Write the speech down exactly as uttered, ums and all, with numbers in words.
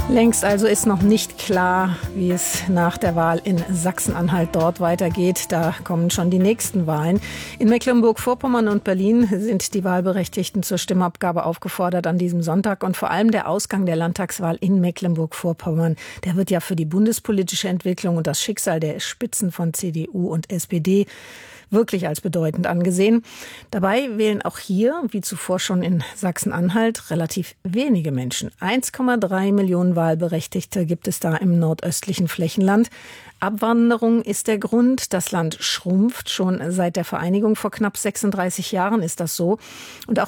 Längst also ist noch nicht klar, wie es nach der Wahl in Sachsen-Anhalt dort weitergeht. Da kommen schon die nächsten Wahlen. In Mecklenburg-Vorpommern und Berlin sind die Wahlberechtigten zur Stimmabgabe aufgefordert an diesem Sonntag. Und vor allem der Ausgang der Landtagswahl in Mecklenburg-Vorpommern, der wird ja für die bundespolitische Entwicklung und das Schicksal der Spitzen von C D U und S P D wirklich als bedeutend angesehen. Dabei wählen auch hier, wie zuvor schon in Sachsen-Anhalt, relativ wenige Menschen. eins Komma drei Millionen Wahlberechtigte gibt es da im nordöstlichen Flächenland. Abwanderung ist der Grund. Das Land schrumpft. Schon seit der Vereinigung vor knapp sechsunddreißig Jahren ist das so. Und auch